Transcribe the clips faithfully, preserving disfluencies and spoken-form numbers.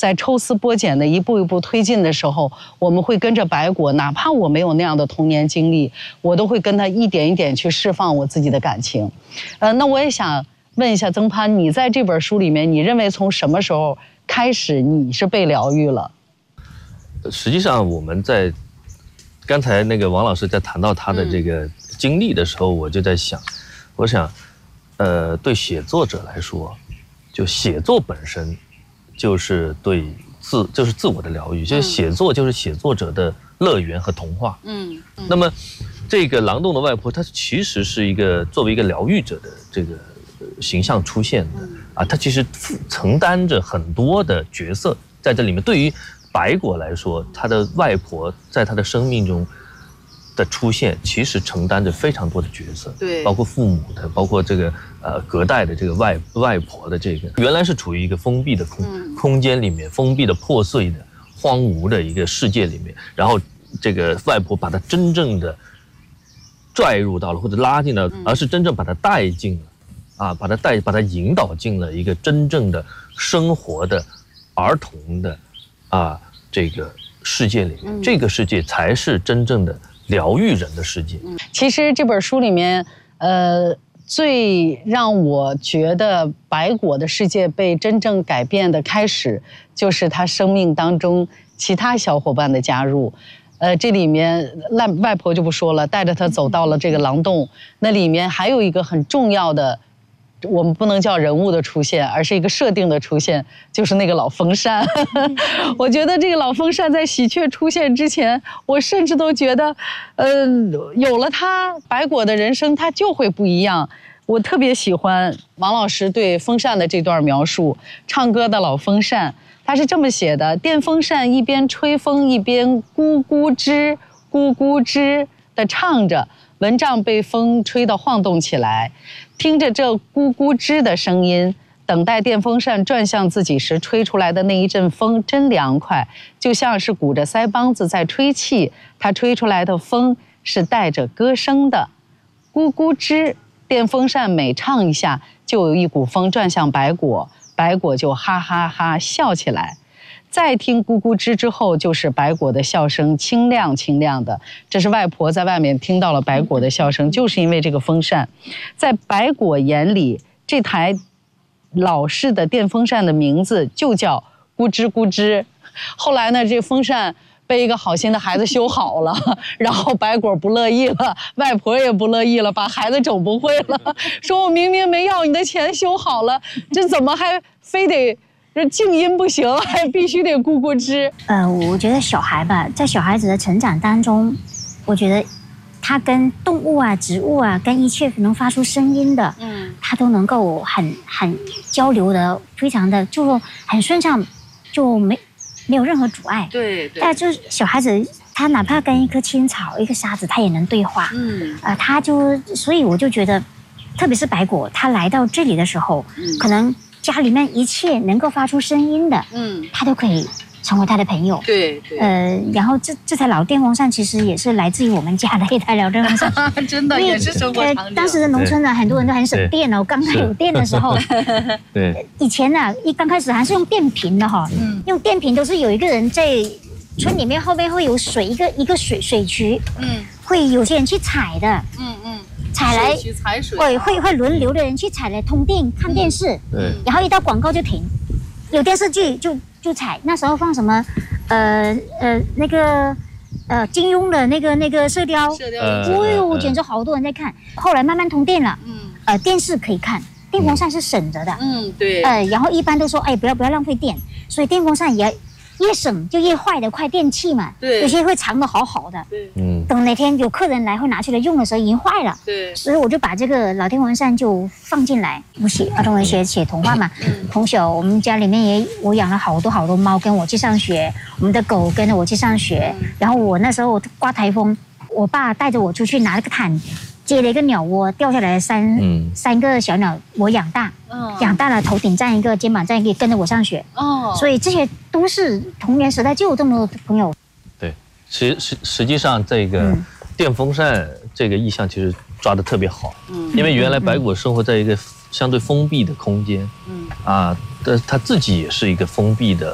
在抽丝剥茧的一步一步推进的时候，我们会跟着白果，哪怕我没有那样的童年经历，我都会跟他一点一点去释放我自己的感情。呃，那我也想问一下曾潘，你在这本书里面，你认为从什么时候开始你是被疗愈了？ 实际上我们在刚才那个王老师在谈到他的这个经历的时候，我就在想，我想，呃，对写作者来说，就写作本身就是对自就是自我的疗愈，就是写作就是写作者的乐园和童话。嗯，那么这个狼洞的外婆，她其实是一个作为一个疗愈者的这个形象出现的啊，她其实承担着很多的角色在这里面。对于白果来说，他的外婆在他的生命中的出现，其实承担着非常多的角色，对，包括父母的，包括这个呃隔代的这个外外婆的这个，原来是处于一个封闭的空、嗯、空间里面，封闭的、破碎的、荒芜的一个世界里面，然后这个外婆把他真正的拽入到了，或者拉进了，而是真正把他带进了，啊，把他带把他引导进了一个真正的生活的儿童的。啊，这个世界里面、嗯，这个世界才是真正的疗愈人的世界。 嗯、其实这本书里面，呃，最让我觉得白果的世界被真正改变的开始，就是他生命当中其他小伙伴的加入。呃，这里面外外婆就不说了，带着他走到了这个狼洞，那里面还有一个很重要的。我们不能叫人物的出现，而是一个设定的出现，就是那个老风扇。我觉得这个老风扇在喜鹊出现之前，我甚至都觉得，呃，有了它，白果的人生它就会不一样。我特别喜欢王老师对风扇的这段描述，唱歌的老风扇，他是这么写的：电风扇一边吹风一边咕咕吱咕咕吱地唱着。蚊帐被风吹得晃动起来，听着这咕咕吱的声音，等待电风扇转向自己时吹出来的那一阵风真凉快，就像是鼓着腮帮子在吹气。它吹出来的风是带着歌声的，咕咕吱。电风扇每唱一下，就有一股风转向白果，白果就哈哈哈笑起来。再听咕咕吱之后，就是白果的笑声，清亮清亮的。这是外婆在外面听到了白果的笑声，就是因为这个风扇。在白果眼里，这台老式的电风扇的名字就叫咕吱咕吱。后来呢，这风扇被一个好心的孩子修好了，然后白果不乐意了，外婆也不乐意了，把孩子整不会了，说我明明没要你的钱修好了，这怎么还非得这静音不行，还必须得咕咕吱。 呃，我觉得小孩吧，在小孩子的成长当中，我觉得他跟动物啊、植物啊，跟一切能发出声音的，嗯，他都能够很很交流的，非常的就很顺畅，就没没有任何阻碍。对对。但就是小孩子，他哪怕跟一棵青草、一个沙子，他也能对话。嗯。啊、呃，他就所以我就觉得，特别是白果，他来到这里的时候，嗯，可能。家里面一切能够发出声音的，嗯，他都可以成为他的朋友。对对。呃，然后这这台老电风扇其实也是来自于我们家的一台老电风扇，真的也是生活场景。呃，当时的农村呢，很多人都很省电哦。刚刚有电的时候，对，以前呢，一刚开始还是用电瓶的哈，嗯，用电瓶都是有一个人在村里面后面会有水，一个一个水水渠，嗯，会有些人去采的，嗯嗯。采来，会会会轮流的人去采来通电看电视，对，然后一到广告就停，有电视剧就就采。那时候放什么，呃呃那个呃金庸的那个那个射雕，射雕，哎呦，简直好多人在看。后来慢慢通电了，嗯，呃电视可以看，电风扇是省着的，嗯对，呃然后一般都说哎不要不要浪费电，所以电风扇也。越省就越坏的快电器嘛，对，有些会藏得好好的，对，嗯，等哪天有客人来会拿出来用的时候已经坏了，对，所以我就把这个老电风扇就放进来。我写儿童文学，写童话嘛，嗯，从小我们家里面也我养了好多好多猫跟我去上学，我们的狗跟着我去上学，嗯，然后我那时候刮台风，我爸带着我出去拿了个毯。接了一个鸟窝掉下来的三、嗯、三个小鸟，我养大，哦，养大了头顶站一个，肩膀站一个，跟着我上学。哦，所以这些都是童年时代就有这么多朋友。 对，实实实际上这个电风扇这个意象其实抓得特别好，嗯，因为原来白果生活在一个相对封闭的空间，嗯啊，但他自己也是一个封闭的、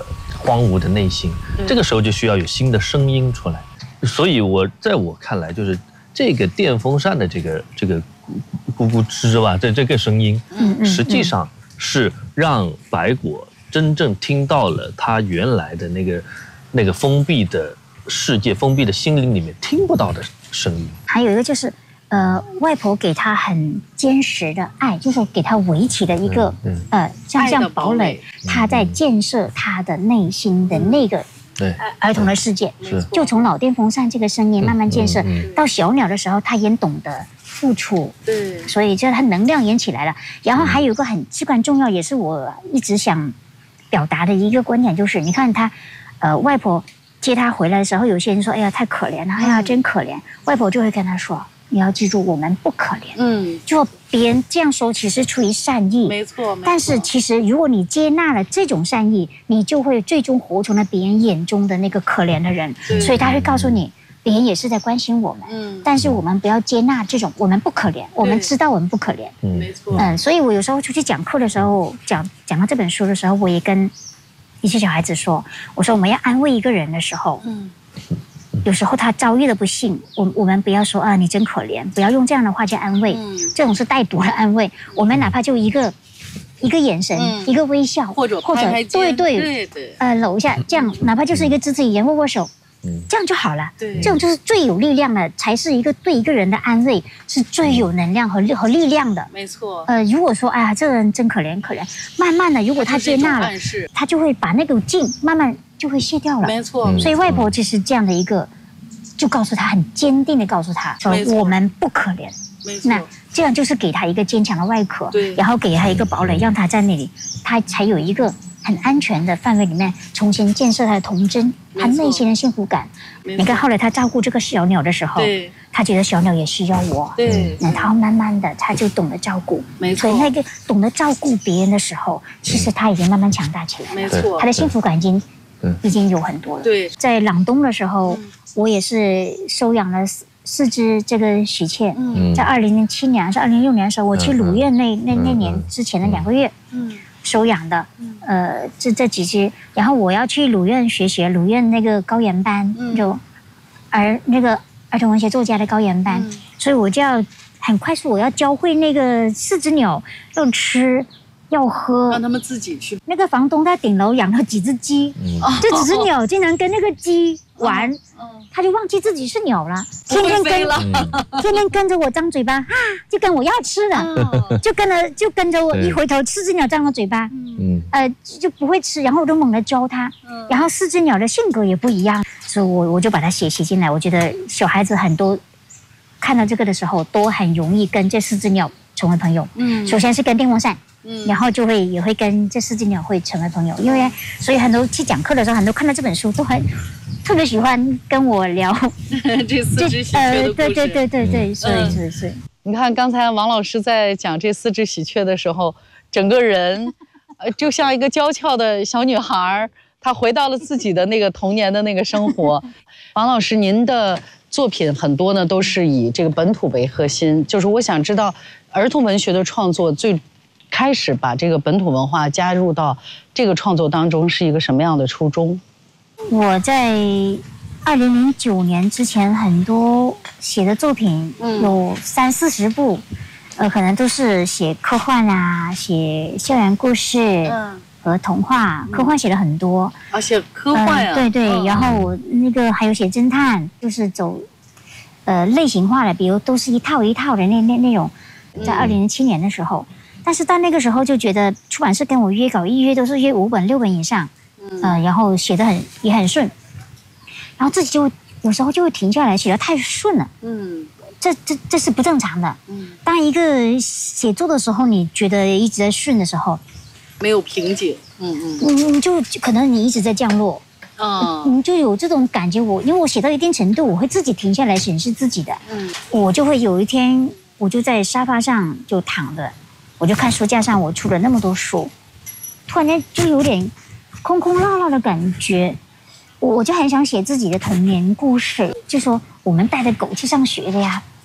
荒芜的内心，这个时候就需要有新的声音出来。所以我在我看来，就是这个电风扇的这个这个咕咕吱吧，这这个声音，实际上是让白果真正听到了他原来的那个那个封闭的世界、封闭的心灵里面听不到的声音。 还有一个就是，呃，外婆给他很坚实的爱，就是给他围起的一个，嗯嗯、呃，像像堡垒，他在建设他的内心的那个。对儿童的世界，就从老电风扇这个声音慢慢建设，到小鸟的时候，他也懂得付出，对，所以就他能量也起来了。然后还有一个很至关重要，也是我一直想表达的一个观点，就是你看他，呃，外婆接他回来的时候，有些人说，哎呀，太可怜了，哎呀，真可怜。外婆就会跟他说，你要记住，我们不可怜。嗯，就别人这样说，其实出于善意，没错。但是其实，如果你接纳了这种善意，你就会最终活成了别人眼中的那个可怜的人。所以他会告诉你，别人也是在关心我们。嗯。但是我们不要接纳这种，我们不可怜，我们知道我们不可怜。嗯，没错。嗯，所以我有时候出去讲课的时候，讲讲到这本书的时候，我也跟一些小孩子说，我说我们要安慰一个人的时候，嗯。有时候他遭遇了不幸，我我们不要说啊，你真可怜，不要用这样的话去安慰，嗯、这种是带毒的安慰。我们哪怕就一个一个眼神，嗯、一个微笑，或者或者对对对对，呃，搂一下，这样哪怕就是一个肢体语言，握握手，嗯、这样就好了。对，这种就是最有力量的，才是一个对一个人的安慰，是最有能量和力和力量的。没错。呃，如果说哎呀，这个人真可怜可怜，慢慢的，如果他接纳了，他就会把那个劲慢慢。就会卸掉了，没错。所以外婆就是这样的一个，就告诉他很坚定的告诉他说，我们不可怜。没错。那这样就是给他一个坚强的外壳，对，然后给他一个堡垒，让他在那里，他才有一个很安全的范围里面重新建设他的童真，他内心的幸福感。你看后来他照顾这个小鸟的时候，对，他觉得小鸟也需要我，对，那他慢慢的他就懂得照顾，没错。所以那个懂得照顾别人的时候，其实他已经慢慢强大起来了，没错，他的幸福感已经。已经有很多了。对，在朗东的时候，嗯、我也是收养了四四只这个喜鹊。嗯，在二零零七年还是二零零六年的时候，我去鲁苑那、嗯、那那年之前的两个月，嗯，收养的。嗯，呃，这这几只，然后我要去鲁苑学习，鲁苑那个高研班，嗯、就儿那个儿童文学作家的高研班，嗯、所以我就要很快速，我要教会那个四只鸟要吃。要喝，让他们自己去。那个房东在顶楼养了几只鸡，嗯、这几只鸟竟然跟那个鸡玩，嗯、他就忘记自己是鸟了，天天跟了，嗯、天天跟着我张嘴巴，啊，就跟我要吃的，嗯、就跟着就跟着我，一回头四只鸟张了嘴巴，嗯，呃就不会吃，然后我就猛地教它，嗯、然后四只鸟的性格也不一样，所以我我就把它写写进来。我觉得小孩子很多看到这个的时候，都很容易跟这四只鸟成为朋友。嗯，首先是跟电风扇。嗯，然后就会也会跟这四只鸟会成为朋友，因为所以很多去讲课的时候，很多看到这本书都很特别喜欢跟我聊这四只喜鹊的故事。呃，对对对对对，所以是是。 你看刚才王老师在讲这四只喜鹊的时候，整个人呃就像一个娇俏的小女孩，她回到了自己的那个童年的那个生活。王老师，您的作品很多呢都是以这个本土为核心，就是我想知道儿童文学的创作最。开始把这个本土文化加入到这个创作当中是一个什么样的初衷？ 我在二零零九年之前，很多写的作品有三四十部，呃，可能都是写科幻啊，写校园故事和童话。科幻写了很多， 啊，写科幻啊， 对对。然后那个还有写侦探，就是走呃类型化的，比如都是一套一套的那那那种。在二零零七年的时候。但是到那个时候就觉得出版社跟我约稿一约都是约五本六本以上，嗯、呃，然后写得很也很顺，然后自己就有时候就会停下来，写得太顺了，嗯，这这这是不正常的，嗯，当一个写作的时候，你觉得一直在顺的时候， 没有瓶颈，嗯嗯，你就可能你一直在降落，啊、嗯，你就有这种感觉。我因为我写到一定程度，我会自己停下来审视自己的，嗯，我就会有一天我就在沙发上就躺着。我就看书架上我出了那么多书，突然间就有点空空落落的感觉，我就很想写自己的童年故事，就说我们带着狗去上学的呀，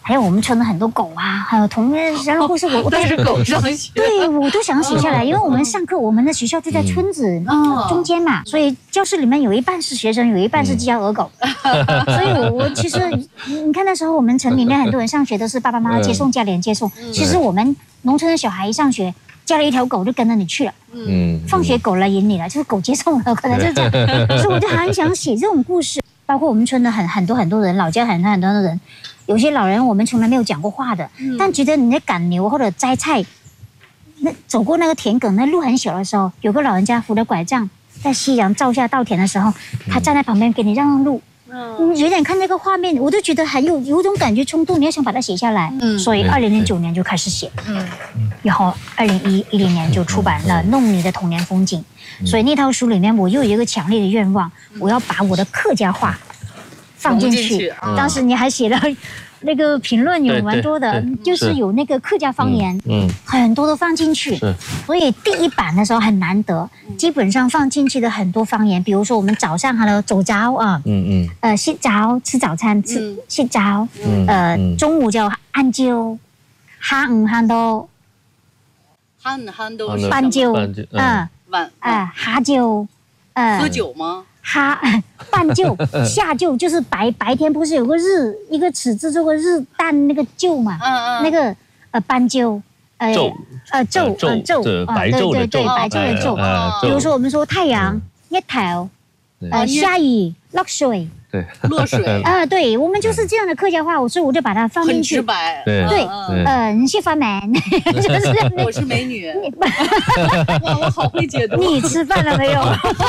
还有我们村的很多狗啊，还有同然后或是我我带着狗上学， 对我都想写下来，因为我们上课，我们的学校就在村子中间嘛，所以教室里面有一半是学生，有一半是家鹅狗，所以我我其实你看那时候我们城里面很多人上学都是爸爸妈妈接送，家里人接送，其实我们农村的小孩一上学，家里一条狗就跟着你去了，嗯，放学狗来迎你了，就是狗接送了，可能就这样，所以我就很想写这种故事，包括我们村的很很多很多人，老家很多很多的人。有些老人我们从来没有讲过话的，嗯、但觉得你在赶牛或者摘菜，那走过那个田埂，那路很小的时候，有个老人家扶着拐杖，在夕阳照下稻田的时候，他站在旁边给你让让路。嗯，有点看那个画面，我都觉得很有有种感觉冲动，你要想把它写下来。嗯，所以二零零九年就开始写，嗯，然后二零一一零年就出版了《弄你的童年风景》，所以那套书里面我又有一个强烈的愿望，我要把我的客家话放进去。当时你还写了那个评论有蛮多的，就是有那个客家方言，嗯，很多都放进去。所以第一版的时候很难得，基本上放进去的很多方言，比如说我们早上 hello 走早啊，嗯嗯，呃洗澡吃早餐吃洗澡，呃中午叫晏晝，下午晏到， 下午晏到半晝，嗯晚啊下晝， 呃喝酒吗？ 哈，半昼下晝就是白白天不是有个日一个尺字做个日旦那个晝嘛，嗯嗯，那个呃半晝，呃呃晝呃晝白昼的对白晝的晝，比如说我们说太阳日頭，呃下雨落水。 对， 落水啊，对我们就是这样的客家话，所以我就把它放进去。 很直白， 对，呃，你是发霉，就是我是美女，哇，我好会解读。 你吃饭了没有？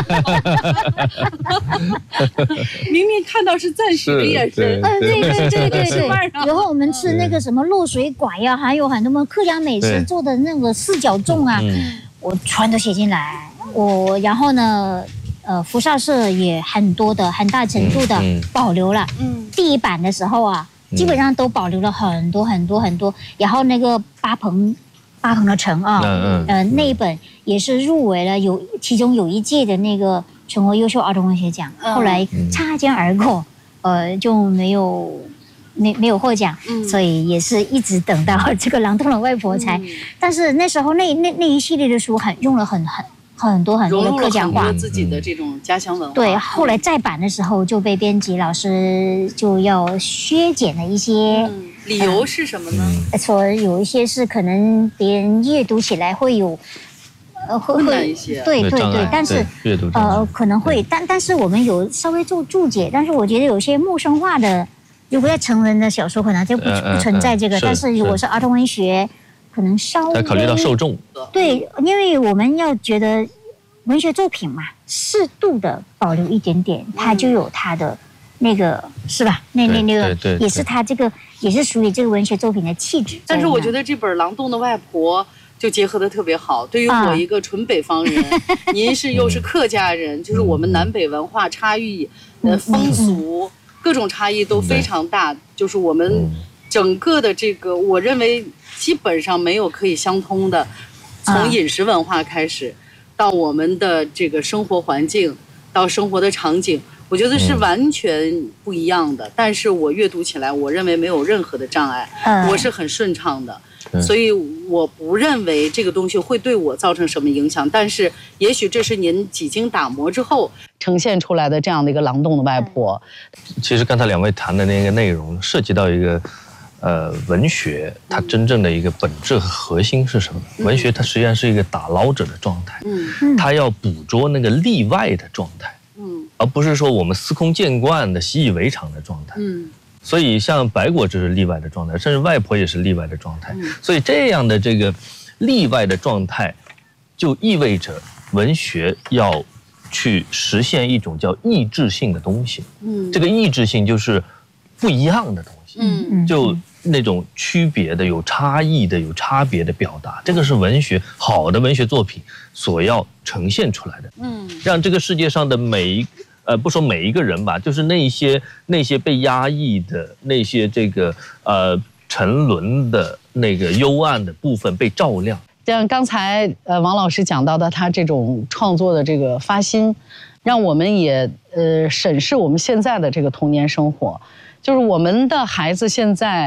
明明看到是赞许的眼神， 嗯，对对对对对。然后我们吃那个什么落水拐呀，还有很多客家美食做的那个四角粽啊，我全都写进来。我然后呢？呃，福绍社也很多的、很大程度的保留了。嗯，第一版的时候啊，基本上都保留了很多很多很多。然后那个八鹏，八鹏的城啊，嗯呃，那一本也是入围了有其中有一届的那个全国优秀儿童文学奖，后来擦肩而过，呃，就没有没没有获奖，所以也是一直等到这个《狼洞的外婆》才。但是那时候那那那一系列的书很用了很很。很多很多的客家话， 自己的这种家乡文化。 对，后来再版的时候就被编辑老师就要削减了一些。 嗯、理由是什么呢？ 呃、说有一些是可能别人阅读起来会有， 呃，会会一些。 对对对，但是呃可能会，但但是我们有稍微做注解，但是我觉得有些陌生化的，如果在成人的小说可能就不不存在这个，但是如果是儿童文学。可能稍微考虑到受众， 对，因为我们要觉得文学作品嘛，适度的保留一点点，它就有它的那个是吧？那那那个也是它这个也是属于这个文学作品的气质。 但是我觉得这本《狼洞的外婆》就结合的特别好。对于我一个纯北方人，您是又是客家人，就是我们南北文化差异、呃风俗各种差异都非常大，就是我们整个的这个，我认为。基本上没有可以相通的，从饮食文化开始，到我们的这个生活环境，到生活的场景，我觉得是完全不一样的。但是我阅读起来，我认为没有任何的障碍，我是很顺畅的，所以我不认为这个东西会对我造成什么影响。但是也许这是您几经打磨之后呈现出来的这样的一个狼洞的外婆。 其实刚才两位谈的那个内容，涉及到一个。呃，文学它真正的一个本质和核心是什么？嗯、文学它实际上是一个打捞者的状态，嗯，它要捕捉那个例外的状态，嗯，而不是说我们司空见惯的、习以为常的状态，嗯。所以像白果就是例外的状态，甚至外婆也是例外的状态。嗯、所以这样的这个例外的状态，就意味着文学要去实现一种叫异质性的东西。嗯，这个异质性就是不一样的东西。嗯，就那种区别的、有差异的、有差别的表达，这个是文学好的文学作品所要呈现出来的。嗯，让这个世界上的每一呃，不说每一个人吧，就是那些那些被压抑的、那些这个呃沉沦的那个幽暗的部分被照亮。 像刚才呃王老师讲到的，他这种创作的这个发心，让我们也呃审视我们现在的这个童年生活。就是我们的孩子现在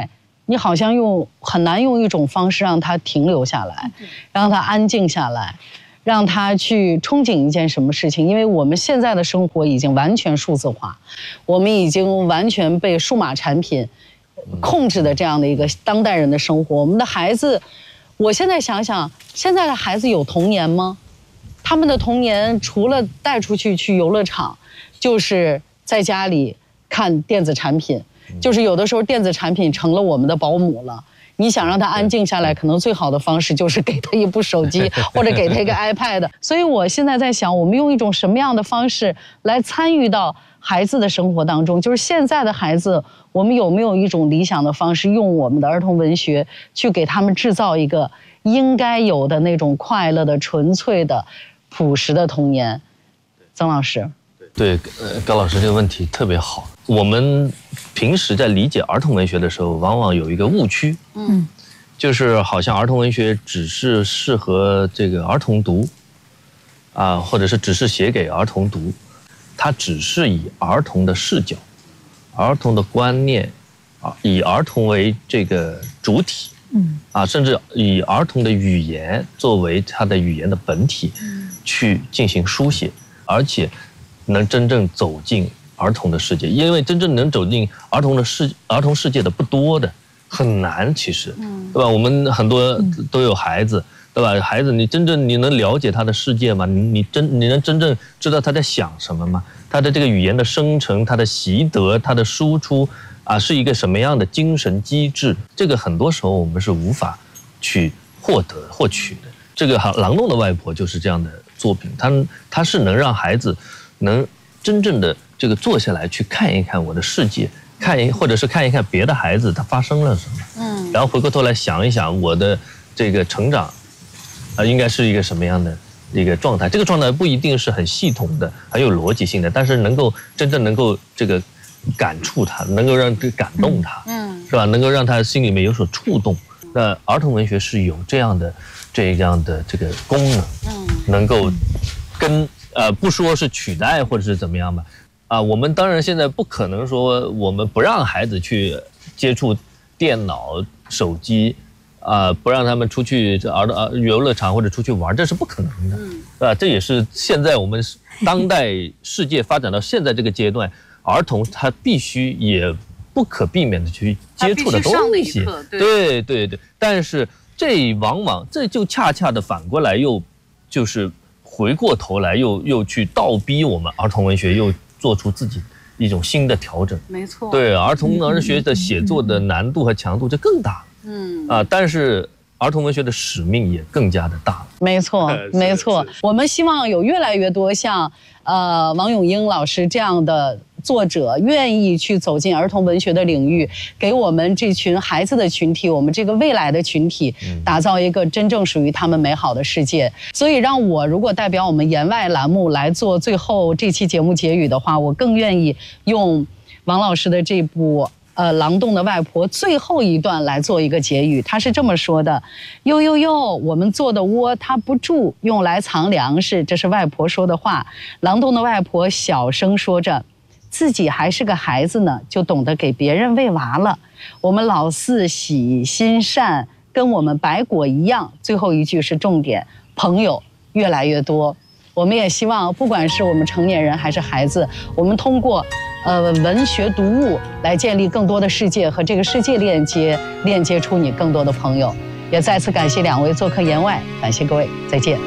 你好像用很难用一种方式让他停留下来，让他安静下来，让他去憧憬一件什么事情。因为我们现在的生活已经完全数字化，我们已经完全被数码产品控制的这样的一个当代人的生活。我们的孩子，我现在想想，现在的孩子有童年吗？他们的童年除了带出去去游乐场，就是在家里看电子产品，就是有的时候电子产品成了我们的保姆了。你想让他安静下来，可能最好的方式就是给他一部手机，或者给他一个 iPad。所以我现在在想，我们用一种什么样的方式来参与到孩子的生活当中？就是现在的孩子，我们有没有一种理想的方式，用我们的儿童文学去给他们制造一个应该有的那种快乐的、纯粹的、朴实的童年？曾老师。 对，呃，高老师这个问题特别好。我们平时在理解儿童文学的时候，往往有一个误区，嗯，就是好像儿童文学只是适合这个儿童读，啊，或者是只是写给儿童读，它只是以儿童的视角、儿童的观念，啊，以儿童为这个主体，嗯，啊，甚至以儿童的语言作为它的语言的本体，去进行书写，而且能真正走进儿童的世界。因为真正能走进儿童的世儿童世界的不多的，很难，其实，对吧？我们很多都有孩子，对吧？孩子，你真正你能了解他的世界吗？你你真你能真正知道他在想什么吗？他的这个语言的生成，他的习得，他的输出啊，是一个什么样的精神机制？这个很多时候我们是无法去获得获取的。这个《狼洞的外婆》就是这样的作品，它它是能让孩子能真正的这个坐下来去看一看我的世界，看一或者是看一看别的孩子他发生了什么，嗯，然后回过头来想一想我的这个成长，啊，应该是一个什么样的一个状态？这个状态不一定是很系统的、很有逻辑性的，但是能够真正能够这个感触他，能够让这感动他，嗯，是吧？能够让他心里面有所触动。那儿童文学是有这样的这样的这个功能，嗯，能够跟呃不说是取代或者是怎么样吧，啊，我们当然现在不可能说我们不让孩子去接触电脑、手机，啊，不让他们出去儿呃游乐场或者出去玩，这是不可能的，嗯，啊，这也是现在我们当代世界发展到现在这个阶段，儿童他必须也不可避免的去接触的东西，对对对，但是这往往这就恰恰的反过来又就是回过头来又又去倒逼我们儿童文学又做出自己一种新的调整， 没错， 对，儿童文学的写作的难度和强度就更大，嗯啊，但是儿童文学的使命也更加的大。 没错，没错，我们希望有越来越多像呃王永英老师这样的作者愿意去走进儿童文学的领域，给我们这群孩子的群体，我们这个未来的群体，打造一个真正属于他们美好的世界。所以让我如果代表我们言外栏目来做最后这期节目结语的话，我更愿意用王老师的这部呃，狼洞的外婆最后一段来做一个结语，他是这么说的：呦呦呦，我们做的窝它不住，用来藏粮食，这是外婆说的话。狼洞的外婆小声说着，自己还是个孩子呢，就懂得给别人喂娃了。我们老四喜心善，跟我们白果一样。最后一句是重点，朋友越来越多。我们也希望，不管是我们成年人还是孩子，我们通过呃文学读物来建立更多的世界，和这个世界链接，链接出你更多的朋友。也再次感谢两位做客言外，感谢各位，再见。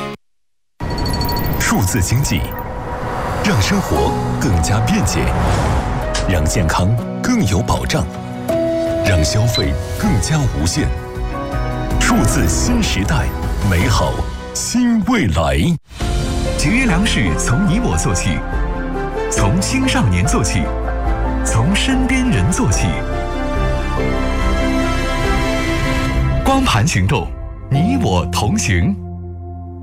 数字经济让生活更加便捷，让健康更有保障，让消费更加无限。数字新时代，美好新未来。节约粮食从你我做起，从青少年做起，从身边人做起。光盘行动，你我同行。